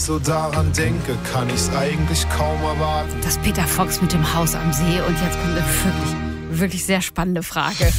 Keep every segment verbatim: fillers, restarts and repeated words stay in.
So daran denke, kann ich's eigentlich kaum erwarten. Das Peter Fox mit dem Haus am See. Und jetzt kommt eine wirklich, wirklich sehr spannende Frage.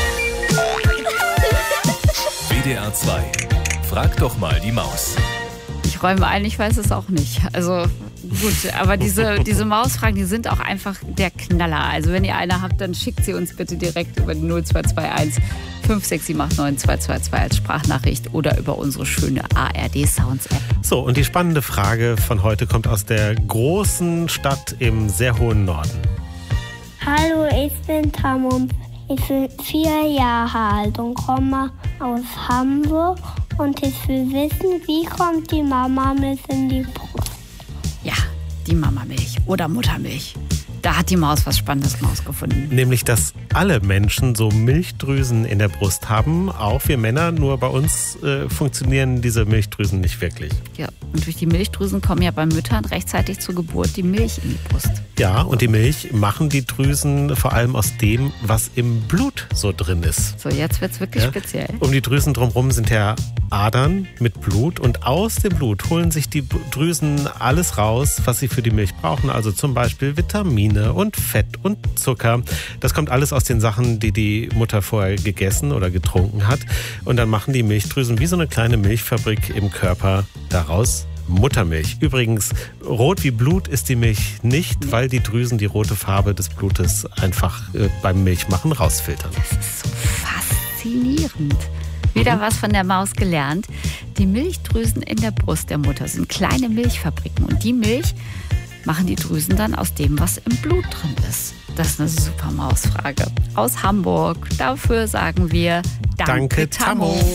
W D R zwei. Frag doch mal die Maus. Ich räume ein, ich weiß es auch nicht. Also gut, aber diese, diese Mausfragen, die sind auch einfach der Knaller. Also wenn ihr eine habt, dann schickt sie uns bitte direkt über die null zwei zwei eins fünf sechs sieben acht neun zwei zwei zwei als Sprachnachricht oder über unsere schöne A R D Sounds App. So, und die spannende Frage von heute kommt aus der großen Stadt im sehr hohen Norden. Hallo, ich bin Tamum. Ich bin vier Jahre alt und komme aus Hamburg. Und ich will wissen, wie kommt die Mamamilch in die Brust? Ja, die Mamamilch oder Muttermilch. Da hat die Maus was Spannendes rausgefunden. Nämlich, dass alle Menschen so Milchdrüsen in der Brust haben, auch wir Männer, nur bei uns äh, funktionieren diese Milchdrüsen nicht wirklich. Ja, und durch die Milchdrüsen kommen ja bei Müttern rechtzeitig zur Geburt die Milch in die Brust. Ja, und die Milch machen die Drüsen vor allem aus dem, was im Blut so drin ist. So, jetzt wird's wirklich ja? speziell. Um die Drüsen drumherum sind ja Adern mit Blut und aus dem Blut holen sich die Drüsen alles raus, was sie für die Milch brauchen. Also zum Beispiel Vitamine und Fett und Zucker. Das kommt alles aus den Sachen, die die Mutter vorher gegessen oder getrunken hat. Und dann machen die Milchdrüsen wie so eine kleine Milchfabrik im Körper daraus Muttermilch. Übrigens, rot wie Blut ist die Milch nicht, weil die Drüsen die rote Farbe des Blutes einfach äh, beim Milchmachen rausfiltern. Das ist so faszinierend. Wieder was von der Maus gelernt. Die Milchdrüsen in der Brust der Mutter sind kleine Milchfabriken. Und die Milch machen die Drüsen dann aus dem, was im Blut drin ist. Das ist eine super Mausfrage. Aus Hamburg. Dafür sagen wir Danke, Danke, Tammo.